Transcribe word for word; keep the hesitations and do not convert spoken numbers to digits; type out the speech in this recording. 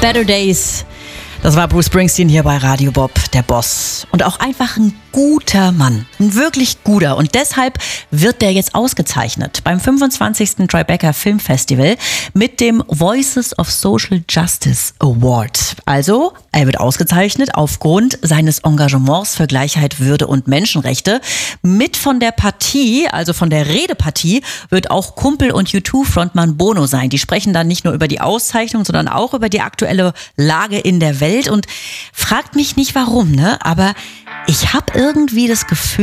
Better Days. Das war Bruce Springsteen hier bei Radio Bob, der Boss. Und auch einfach ein guter Mann. Ein wirklich guter. Und deshalb wird der jetzt ausgezeichnet beim fünfundzwanzigsten Tribeca Film Festival mit dem Voices of Social Justice Award. Also, er wird ausgezeichnet aufgrund seines Engagements für Gleichheit, Würde und Menschenrechte. Mit von der Partie, also von der Redepartie, wird auch Kumpel und U zwei Frontmann Bono sein. Die sprechen dann nicht nur über die Auszeichnung, sondern auch über die aktuelle Lage in der Welt. Und fragt mich nicht warum, ne? Aber ich habe irgendwie das Gefühl,